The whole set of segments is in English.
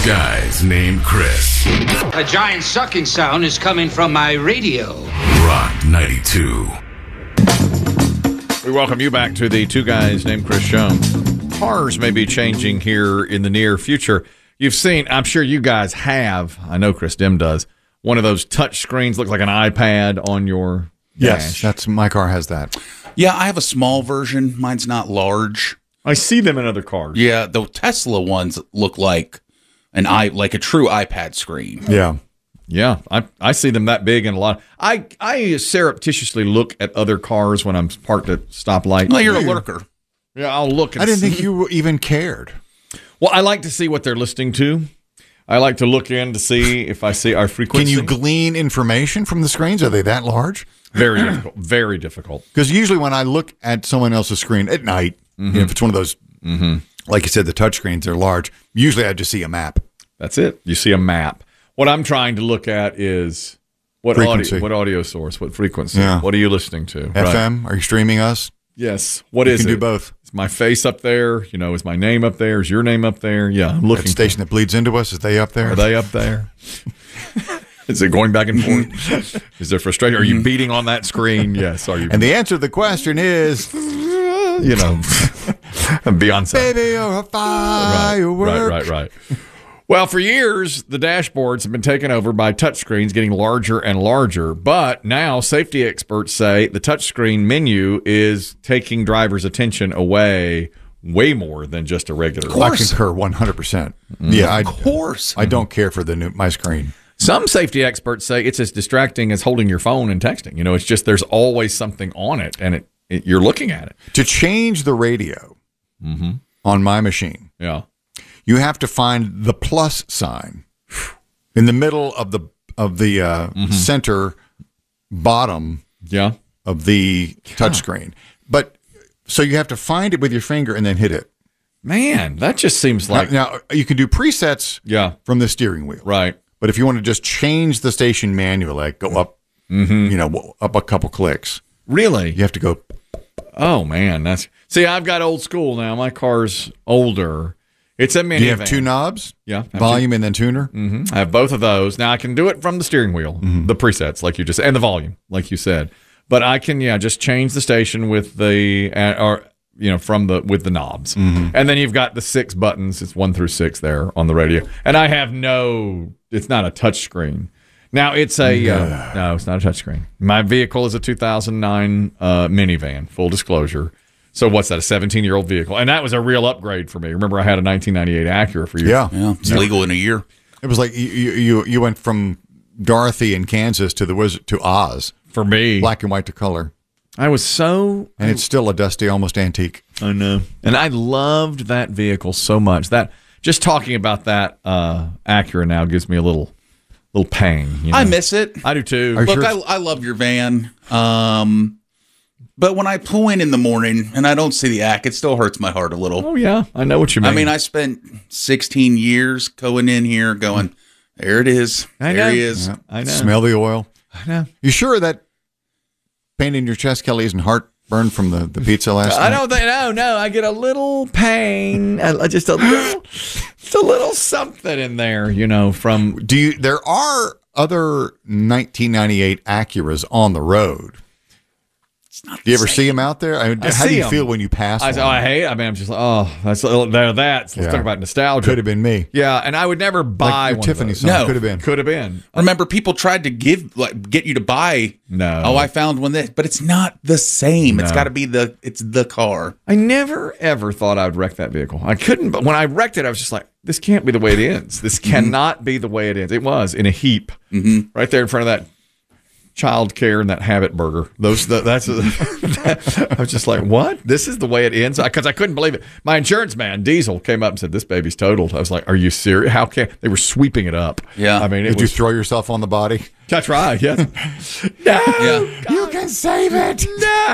guys named Chris. A giant sucking sound is coming from my radio. Rock 92. We welcome you back to the Two Guys Named Chris show. Cars may be changing here in the near future. You've seen, I'm sure you guys have, I know Chris Dim does, one of those touch screens, looks like an iPad on your dash. Yes, my car has that. Yeah, I have a small version. Mine's not large. I see them in other cars. Yeah, the Tesla ones look like like a true iPad screen. Yeah. Yeah, I see them that big and a lot. I surreptitiously look at other cars when I'm parked at stoplight. Well, you're a lurker. Yeah, I'll look. And I didn't think you even cared. Well, I like to see what they're listening to. I like to look in to see if I see our frequency. Can you glean information from the screens? Are they that large? Very difficult. Very difficult. Because usually when I look at someone else's screen at night, you know, if it's one of those, like you said, the touch screens, they're large. Usually I just see a map. That's it. You see a map. What I'm trying to look at is what audio source, what frequency. Yeah. What are you listening to? FM? Right. Are you streaming us? Yes. What is it? You can do both. Is my face up there? You know, is my name up there? Is your name up there? Yeah, I'm looking. That station that bleeds into us, is they up there? Are they up there? Is it going back and forth? Is there frustration? Are you beating on that screen? Yes. Are you? And the answer to the question is, you know, Beyonce. Baby, you're a firework. Right. Well, for years, the dashboards have been taken over by touchscreens getting larger and larger. But now safety experts say the touchscreen menu is taking drivers' attention away way more than just a regular. I concur 100%. Yeah, Of course. I don't care for my screen. Some safety experts say it's as distracting as holding your phone and texting. You know, it's just there's always something on it, and you're looking at it. To change the radio on my machine, Yeah. you have to find the plus sign in the middle of the center bottom Yeah. of the touchscreen. But so you have to find it with your finger and then hit it. Man, that just seems like Now you can do presets from the steering wheel. right. But if you want to just change the station manually, like go up, up a couple clicks, Really? you have to go. Oh man, see, I've got old school now. My car's older. It's a minivan. Do you have two knobs? Yeah. Volume and then tuner? I have both of those. Now I can do it from the steering wheel, the presets, like you just and the volume, like you said. But I can, just change the station with the with the knobs, and then you've got the 6 buttons. It's 1 through 6 there on the radio, and I have it's not a touch screen. Now it's no, it's not a touch screen. My vehicle is a 2009 minivan. Full disclosure. So what's that? A 17-year-old vehicle, and that was a real upgrade for me. Remember, I had a 1998 Acura for years. Yeah. It's legal in a year. It was like you went from Dorothy in Kansas to Oz. For me, Black and white to color. I was so... And it's still a dusty, almost antique. I know. And I loved that vehicle so much. That just talking about that Acura now gives me a little pang. You know? I miss it. I do too. Look, I love your van. But when I pull in the morning and I don't see the ACK, it still hurts my heart a little. Oh, yeah. I know what you mean. I mean, I spent 16 years going in here going, there it is. There he is. Yeah. I know. Smell the oil. I know. You sure that pain in your chest, Kelly, isn't heartburn from the pizza last night? I don't think. No. I get a little pain. Just a little something in there, from... There are other 1998 Acuras on the road. Do you ever see them out there? How do you feel when you pass one? I'm just like, let's talk about nostalgia. Could have been me. Yeah, and I would never buy like one Tiffany of those. song. No. Could have been. Remember, people tried to get you to buy. No. Oh, I found one but it's not the same. It's got to be it's the car. I never ever thought I would wreck that vehicle. I couldn't, but when I wrecked it, I was just like, this can't be the way it ends. This cannot be the way it ends. It was in a heap right there in front of that Child Care and that Habit Burger. I was just like, what? This is the way it ends? Because I couldn't believe it. My insurance man, Diesel, came up and said, this baby's totaled. I was like, are you serious? How can they were sweeping it up? Yeah. I mean, Did you throw yourself on the body? That's right. Yes. No. Yeah. You can save it.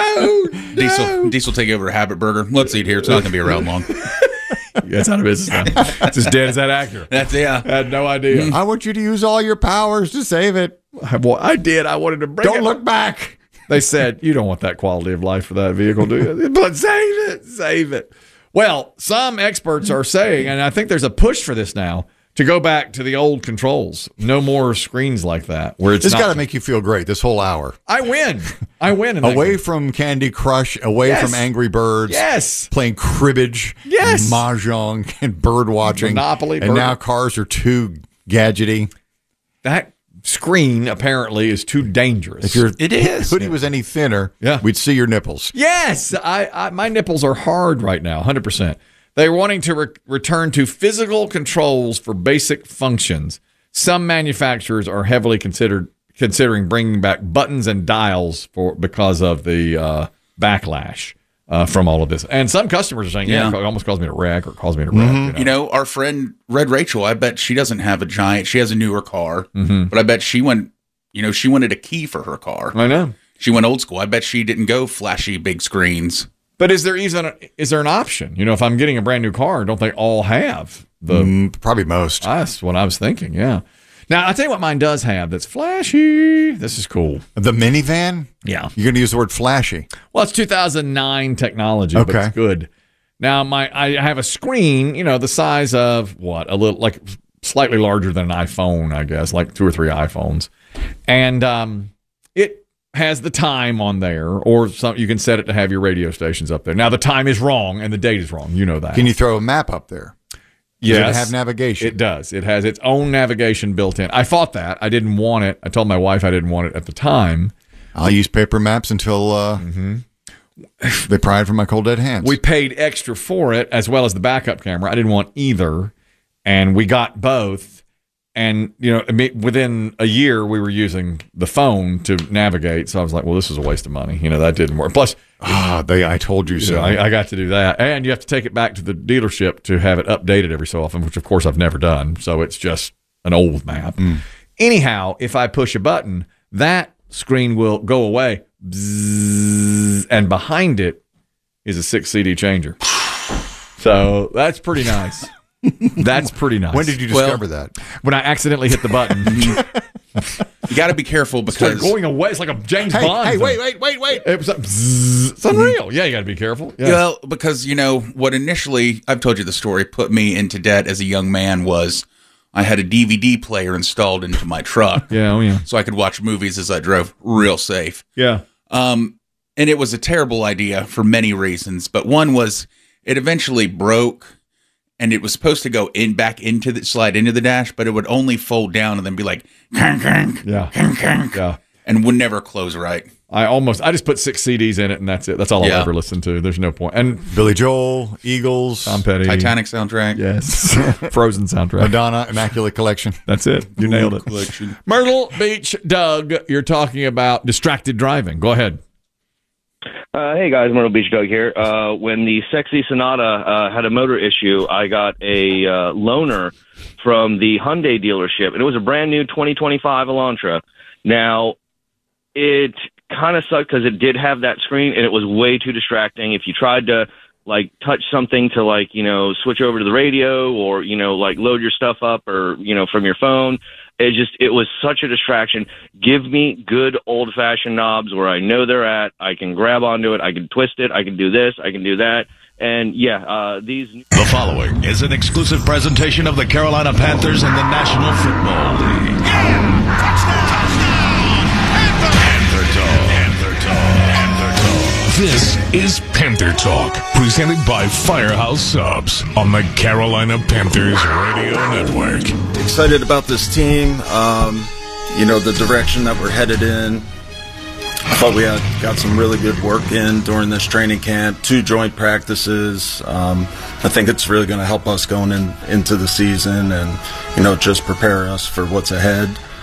No. Diesel take over Habit Burger. Let's eat here. It's not going to be around long. Yeah, it's out of business now. It's as dead as that Acura. I had no idea. I want you to use all your powers to save it. Well, I did. I wanted to bring it. Don't look back. They said, you don't want that quality of life for that vehicle, do you? But save it. Well, some experts are saying, and I think there's a push for this now, to go back to the old controls. No more screens like that. Where it's got to make you feel great this whole hour. I win. Away from Candy Crush, away from Angry Birds. Yes. Playing cribbage. Yes. Mahjong and bird watching. Monopoly. And now cars are too gadgety. That screen apparently is too dangerous. If your hoodie was any thinner, we'd see your nipples. Yes. My nipples are hard right now, 100%. They're wanting to return to physical controls for basic functions. Some manufacturers are heavily considering bringing back buttons and dials because of the backlash from all of this. And some customers are saying, it almost caused me to wreck or caused me to wreck. You know, our friend Red Rachel, I bet she doesn't have a giant. She has a newer car, but I bet she wanted a key for her car. I know. She went old school. I bet she didn't go flashy big screens. But is there an option? You know, if I'm getting a brand new car, don't they all have the? Probably most. That's what I was thinking. Yeah. Now I'll tell you what mine does have that's flashy. This is cool. The minivan. Yeah. You're going to use the word flashy. Well, it's 2009 technology, but it's good. Now I have a screen. You know, the size of a little like slightly larger than an iPhone, I guess, like 2 or 3 iPhones, and it has the time on there, or you can set it to have your radio stations up there. Now, the time is wrong and the date is wrong. You know that. Can you throw a map up there? Yes. Does it have navigation? It does. It has its own navigation built in. I fought that. I didn't want it. I told my wife I didn't want it at the time. I'll use paper maps until they pry it from my cold dead hands. We paid extra for it, as well as the backup camera. I didn't want either, and we got both. And, you know, within a year, we were using the phone to navigate. So I was like, well, this is a waste of money. You know, that didn't work. Plus, I told you so. I got to do that. And you have to take it back to the dealership to have it updated every so often, which, of course, I've never done. So it's just an old map. Anyhow, if I push a button, that screen will go away. Bzzz, and behind it is a 6 CD changer. So that's pretty nice. That's pretty nice. When did you discover that? When I accidentally hit the button. You got to be careful because it's going away. It's like a James Bond. Hey, thing. wait! It was like, it's unreal. Yeah, you got to be careful. Yeah. Well, because you know what initially I've told you the story put me into debt as a young man was I had a DVD player installed into my truck. So I could watch movies as I drove real safe. Yeah. And it was a terrible idea for many reasons, but one was it eventually broke. And it was supposed to go slide into the dash, but it would only fold down and then be like, crank, crank, crank, crank, and would never close right. I just put 6 CDs in it, and that's it. That's all I'll ever listen to. There's no point. And Billy Joel, Eagles, Tom Petty, Titanic soundtrack, yes, Frozen soundtrack, Madonna, Immaculate Collection. That's it. You nailed it. Collection. Myrtle Beach, Doug, you're talking about distracted driving. Go ahead. Hey guys, Myrtle Beach Doug here. When the Sexy Sonata had a motor issue, I got a loaner from the Hyundai dealership, and it was a brand new 2025 Elantra. Now, it kind of sucked because it did have that screen, and it was way too distracting. If you tried to like touch something to like, you know, switch over to the radio or, you know, like load your stuff up or, you know, from your phone, it was such a distraction. Give me good old fashioned knobs where I know they're at. I can grab onto it. I can twist it. I can do this. I can do that. And The following is an exclusive presentation of the Carolina Panthers and the National Football League. Yeah! Touchdown! Panther Talk. Panther Talk. Panther Talk. This is Panther Talk, presented by Firehouse Subs on the Carolina Panthers Radio Network. Excited about this team. You know, the direction that we're headed in. I thought we got some really good work in during this training camp, 2 joint practices. I think it's really going to help us going into the season and, you know, just prepare us for what's ahead.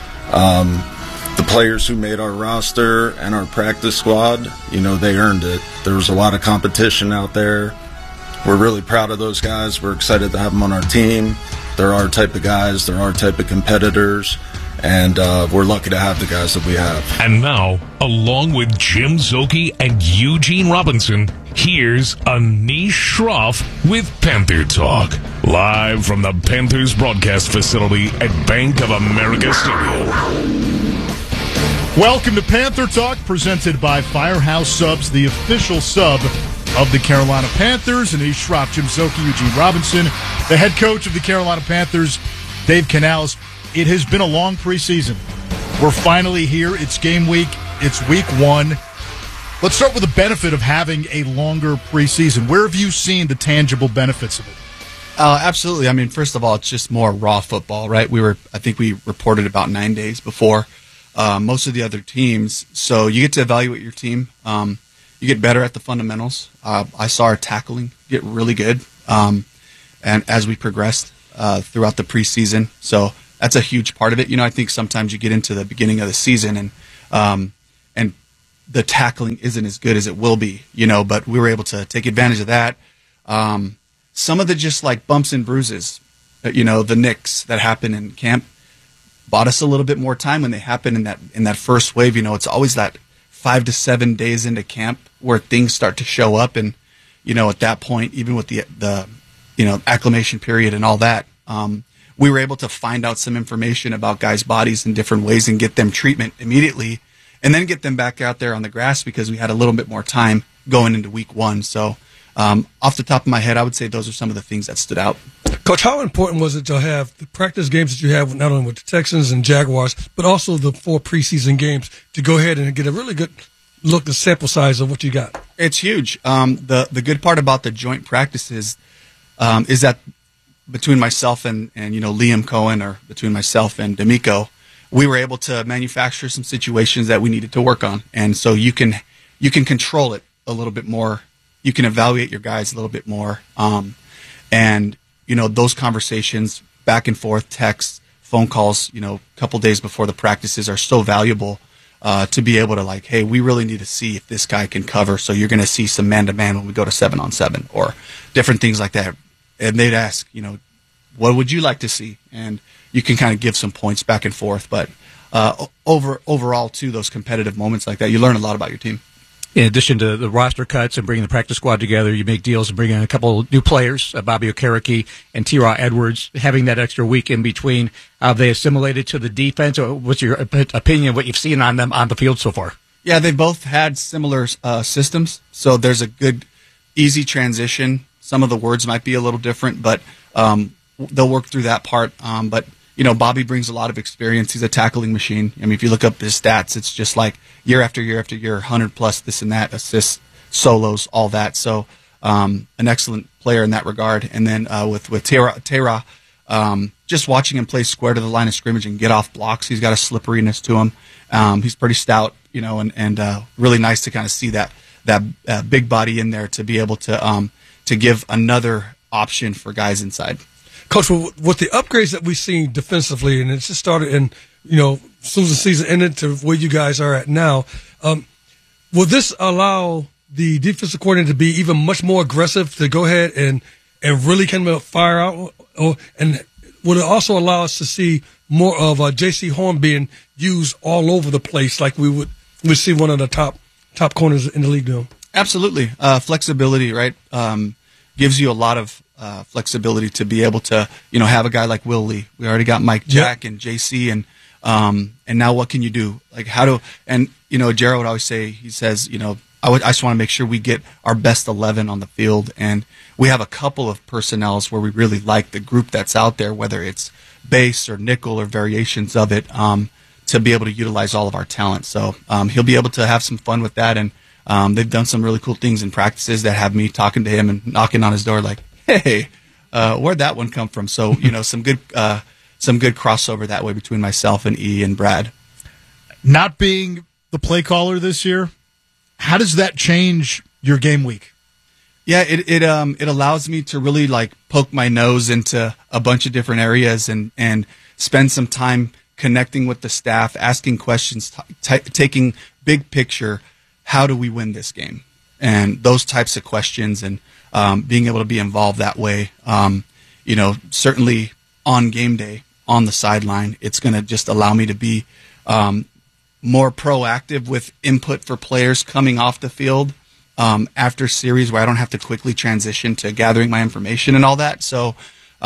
The players who made our roster and our practice squad, you know, they earned it. There was a lot of competition out there. We're really proud of those guys. We're excited to have them on our team. They're our type of guys. They're our type of competitors. And we're lucky to have the guys that we have. And now, along with Jim Szoke and Eugene Robinson, here's Anish Shroff with Panther Talk. Live from the Panthers broadcast facility at Bank of America Stadium. Welcome to Panther Talk, presented by Firehouse Subs, the official sub of the Carolina Panthers. Anish Shroff, Jim Szoke, Eugene Robinson, the head coach of the Carolina Panthers. Dave Canales. It has been a long preseason. We're finally here. It's game week. It's week 1. Let's start with the benefit of having a longer preseason. Where have you seen the tangible benefits of it? Absolutely. I mean, first of all, it's just more raw football, right? I think we reported about 9 days before most of the other teams. So you get to evaluate your team. You get better at the fundamentals. I saw our tackling get really good, and as we progressed throughout the preseason. So that's a huge part of it. I think sometimes you get into the beginning of the season and the tackling isn't as good as it will be, but we were able to take advantage of that. Some of the just like bumps and bruises, the nicks that happen in camp bought us a little bit more time when they happen in that first wave. It's always that 5 to 7 days into camp where things start to show up. And, at that point, even with the acclimation period and all that, we were able to find out some information about guys' bodies in different ways and get them treatment immediately and then get them back out there on the grass because we had a little bit more time going into week 1. So off the top of my head, I would say those are some of the things that stood out. Coach, how important was it to have the practice games that you have not only with the Texans and Jaguars, but also the 4 preseason games to go ahead and get a really good look, the sample size of what you got? It's huge. The good part about the joint practices is that between myself and Liam Cohen, or between myself and D'Amico, we were able to manufacture some situations that we needed to work on, and so you can control it a little bit more. You can evaluate your guys a little bit more, and those conversations back and forth, texts, phone calls, a couple days before the practices are so valuable to be able to hey, we really need to see if this guy can cover. So you're going to see some man-to-man when we go to 7-on-7 or different things like that. And they'd ask, what would you like to see? And you can kind of give some points back and forth. But overall, too, those competitive moments like that, you learn a lot about your team. In addition to the roster cuts and bringing the practice squad together, you make deals and bring in a couple of new players, Bobby Okereke and T-Raw Edwards, having that extra week in between. Have they assimilated to the defense? Or what's your opinion of what you've seen on them on the field so far? Yeah, they both had similar systems, so there's a good, easy transition. Some of the words might be a little different, but they'll work through that part. But Bobby brings a lot of experience. He's a tackling machine. I mean, if you look up his stats, it's just like year after year after year, 100+ this and that, assists, solos, all that. So an excellent player in that regard. And then with Tera, just watching him play square to the line of scrimmage and get off blocks, he's got a slipperiness to him. He's pretty stout, and really nice to kind of see that big body in there to be able to give another option for guys inside. Coach, with the upgrades that we've seen defensively, and it just started in, as soon as the season ended to where you guys are at now, will this allow the defensive coordinator to be even much more aggressive to go ahead and really kind of fire out? And will it also allow us to see more of J.C. Horn being used all over the place like we see one of the top corners in the league doing? Absolutely. Flexibility, right, gives you a lot of flexibility to be able to, have a guy like Will Lee. We already got Mike Jack and JC, and now what can you do? Jared would always say, he says, I just want to make sure we get our best 11 on the field, and we have a couple of personnels where we really like the group that's out there, whether it's base or nickel or variations of it, to be able to utilize all of our talent. So he'll be able to have some fun with that, and they've done some really cool things in practices that have me talking to him and knocking on his door like, hey, where'd that one come from? So, some good crossover that way between myself and E and Brad. Not being the play caller this year, how does that change your game week? Yeah, it allows me to really poke my nose into a bunch of different areas and spend some time connecting with the staff, asking questions, taking big picture, how do we win this game? And those types of questions, and being able to be involved that way. Certainly on game day, on the sideline, it's going to just allow me to be more proactive with input for players coming off the field after series, where I don't have to quickly transition to gathering my information and all that. So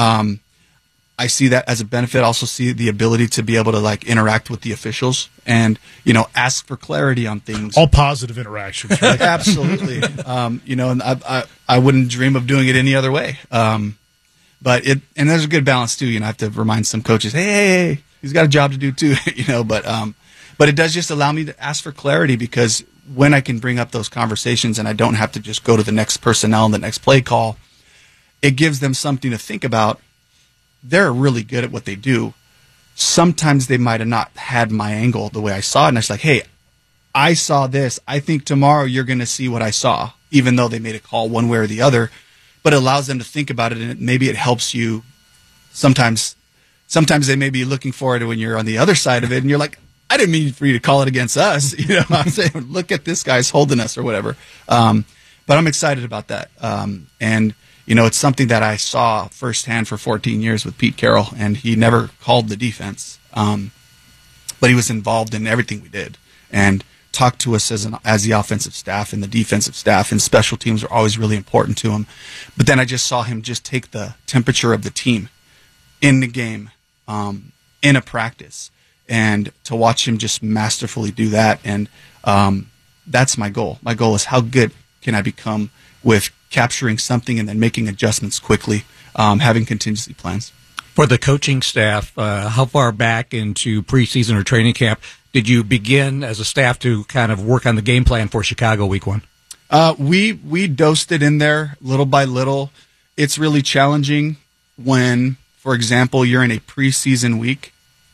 I see that as a benefit. I also see the ability to be able to interact with the officials and, ask for clarity on things. All positive interactions, right? Absolutely. And I wouldn't dream of doing it any other way. and there's a good balance too. I have to remind some coaches, hey, he's got a job to do too, but it does just allow me to ask for clarity, because when I can bring up those conversations and I don't have to just go to the next personnel and the next play call, it gives them something to think about. They're really good at what they do. Sometimes they might have not had my angle the way I saw it. And I was like, hey, I saw this. I think tomorrow you're going to see what I saw, even though they made a call one way or the other. But it allows them to think about it, and maybe it helps you. Sometimes they may be looking for it when you're on the other side of it, and you're like, I didn't mean for you to call it against us. I'm saying, look at this guy's holding us or whatever. But I'm excited about that. And it's something that I saw firsthand for 14 years with Pete Carroll, and he never called the defense. But he was involved in everything we did and talked to us as the offensive staff and the defensive staff, and special teams are always really important to him. But then I just saw him just take the temperature of the team in the game, in a practice, and to watch him just masterfully do that. And that's my goal. My goal is, how good can I become with capturing something and then making adjustments quickly, having contingency plans. For the coaching staff, how far back into preseason or training camp did you begin as a staff to kind of work on the game plan for Chicago Week 1? We dosed it in there little by little. It's really challenging when, for example, you're in a preseason week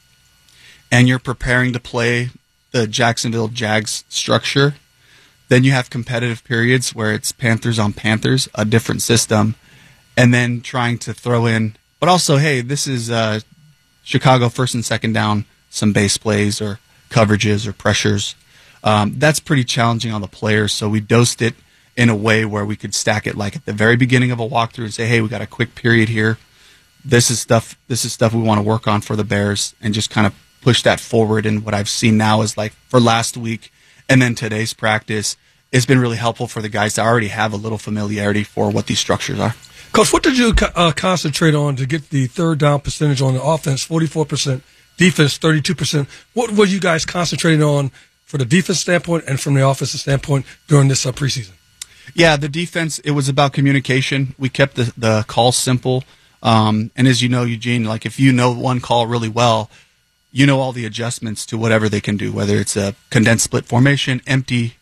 and you're preparing to play the Jacksonville Jags structure. Then you have competitive periods where it's Panthers on Panthers, a different system, and then trying to throw in, but also, hey, this is Chicago first and second down, some base plays or coverages or pressures. That's pretty challenging on the players, so we dosed it in a way where we could stack it like at the very beginning of a walkthrough and say, hey, we got a quick period here. This is stuff we want to work on for the Bears, and just kind of push that forward. And what I've seen now is, like, for last week and then today's practice, it's been really helpful for the guys to already have a little familiarity for what these structures are. Coach, what did you concentrate on to get the third down percentage on the offense, 44%, defense, 32%? What were you guys concentrating on for the defense standpoint and from the offensive standpoint during this preseason? Yeah, the defense, it was about communication. We kept the call simple. And as you know, Eugene, like, if you know one call really well, you know all the adjustments to whatever they can do, whether it's a condensed split formation, empty,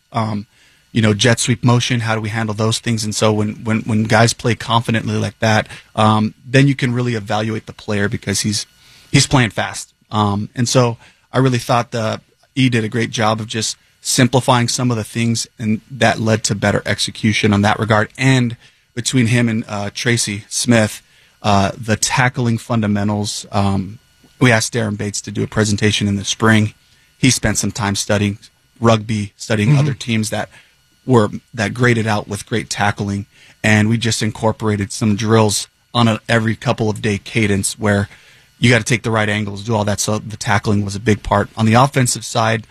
jet sweep motion. How do we handle those things? And so when guys play confidently like that, then you can really evaluate the player, because he's playing fast. And so I really thought E did a great job of just simplifying some of the things, and that led to better execution on that regard. And between him and Tracy Smith, the tackling fundamentals, we asked Darren Bates to do a presentation in the spring. He spent some time studying rugby, studying other teams that graded out with great tackling, and we just incorporated some drills on an every couple of day cadence where you got to take the right angles, do all that. So the tackling was a big part. On the offensive side,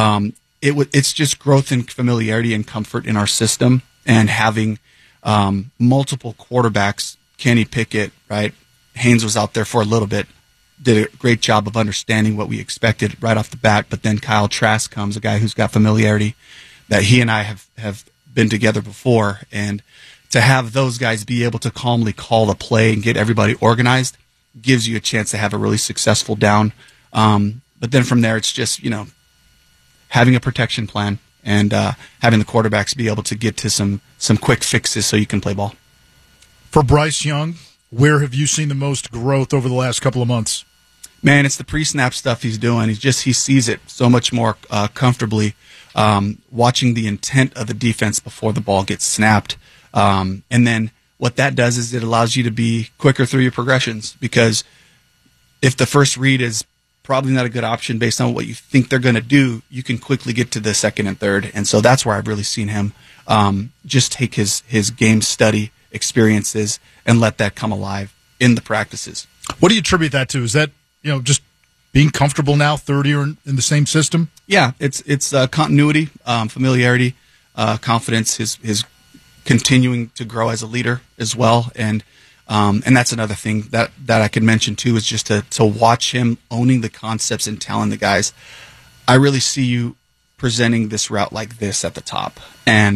it's just growth and familiarity and comfort in our system, and having multiple quarterbacks. Kenny Pickett, right? Haynes was out there for a little bit, did a great job of understanding what we expected right off the bat. But then Kyle Trask comes, a guy who's got familiarity that he and I have been together before. And to have those guys be able to calmly call the play and get everybody organized gives you a chance to have a really successful down. But then from there, it's just, having a protection plan and having the quarterbacks be able to get to some quick fixes so you can play ball. For Bryce Young, where have you seen the most growth over the last couple of months? Man, it's the pre-snap stuff he's doing. He sees it so much more comfortably, watching the intent of the defense before the ball gets snapped. And then what that does is it allows you to be quicker through your progressions, because if the first read is probably not a good option based on what you think they're going to do, you can quickly get to the second and third. And so that's where I've really seen him just take his game study experiences and let that come alive in the practices. What do you attribute that to? Is that, just being comfortable now, third year in the same system? Yeah, it's continuity, familiarity, confidence, his continuing to grow as a leader as well. And that's another thing that I could mention too, is just to watch him owning the concepts and telling the guys, I really see you presenting this route like this at the top. And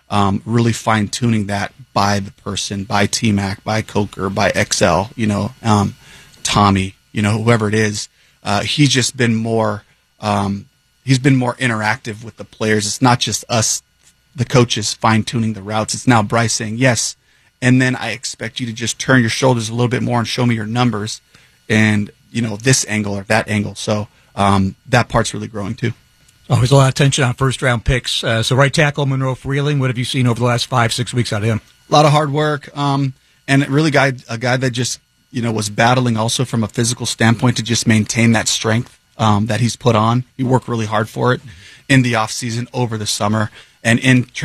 really fine-tuning that by the person, by T-Mac, by Coker, by XL, Tommy, whoever it is. He's just been more interactive with the players. It's not just us, the coaches, fine-tuning the routes. It's now Bryce saying, yes, and then I expect you to just turn your shoulders a little bit more and show me your numbers and, this angle or that angle. So that part's really growing too. Always a lot of tension on first-round picks. So right tackle, Monroe Freeling, what have you seen over the last 5-6 weeks out of him? A lot of hard work, and really a guy that just, was battling also from a physical standpoint to just maintain that strength that he's put on. He worked really hard for it in the offseason, over the summer, and in